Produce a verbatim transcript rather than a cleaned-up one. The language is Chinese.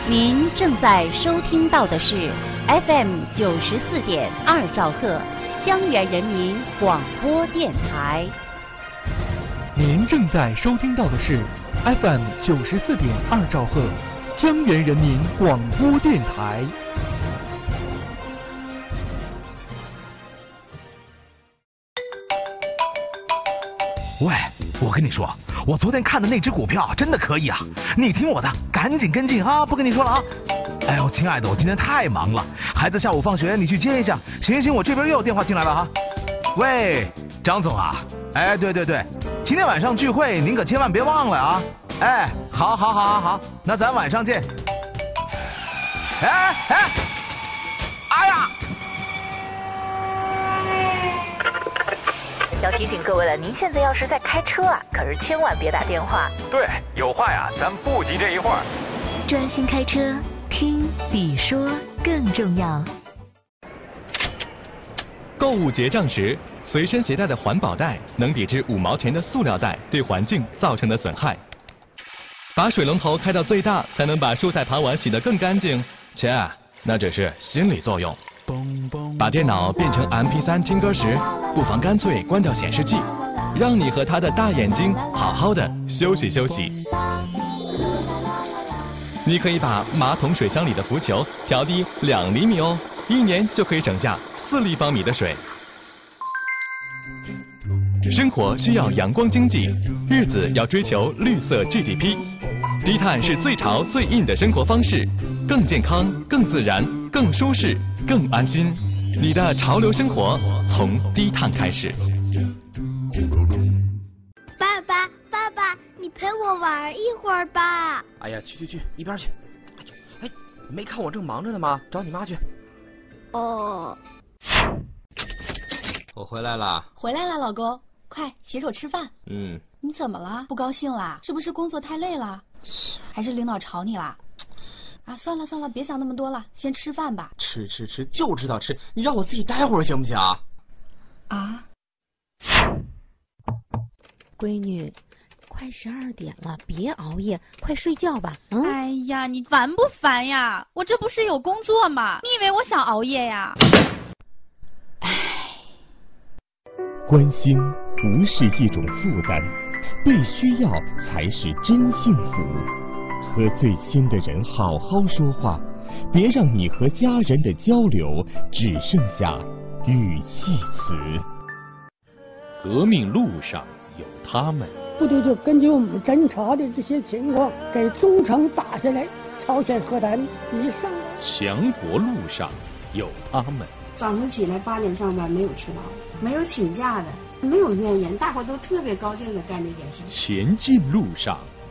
您正在收听到的是 F M 九十四点二兆赫江源人民广播电台。 您正在收听到的是 F M 九十四点二兆赫江源人民广播电台。 喂，我跟你说，我昨天看的那只股票真的可以啊！你听我的，赶紧跟进啊！不跟你说了啊！哎呦，亲爱的，我今天太忙了，孩子下午放学你去接一下。行行，我这边又有电话进来了哈。喂，张总啊，哎，对对对，今天晚上聚会您可千万别忘了啊！哎，好，好，好，好，好，那咱晚上见。哎哎，哎呀！ 要提醒各位了，您现在要是在开车啊，可是千万别打电话。 对，有话呀，咱不急这一会儿。 专心开车，听比说更重要。 购物结账时，随身携带的环保袋能抵制五毛钱的塑料袋对环境造成的损害。把水龙头开到最大，才能把蔬菜盘碗洗得更干净。切，那只是心理作用。把电脑变成 M P 三 听歌时，不妨干脆关掉显示器，让你和他的大眼睛好好的休息休息。你可以把马桶水箱里的浮球调低两厘米哦，一年就可以省下四立方米的水。生活需要阳光经济，日子要追求绿色 G D P。低碳是最潮最硬的生活方式，更健康、更自然、更舒适、更安心。你的潮流生活从低碳开始。 爸爸，爸爸，你陪我玩一会儿吧。 哎呀，去去去，一边去。哎，没看我正忙着呢吗？找你妈去。 哦。 我回来了。 回来了，老公，快洗手吃饭。 嗯。 你怎么了？不高兴啦？是不是工作太累了？还是领导吵你啦？啊，算了算了，别想那么多了，先吃饭吧。 吃吃吃，就知道吃，你让我自己待会儿行不行啊？ 啊！ 闺女，快十二点了，别熬夜，快睡觉吧。嗯。 哎呀，你烦不烦呀？我这不是有工作吗？你以为我想熬夜呀？ 唉， 关心不是一种负担，被需要才是真幸福。和最亲的人好好说话，别让你和家人的交流只剩下语气词。 革命路上有他们， 部队就根据我们侦查的这些情况，给中程打下来，朝鲜核弹以上。 强国路上有他们。 早上起来八点上班，没有迟到，没有请假的，没有怨言，大伙都特别高兴的干这件事。 前进路上